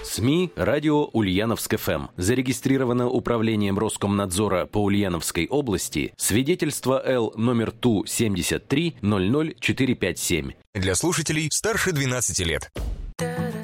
СМИ «Радио Ульяновск-ФМ». Зарегистрировано Управлением Роскомнадзора по Ульяновской области. Свидетельство Л номер ТУ 73 00457. Для слушателей старше 12 лет.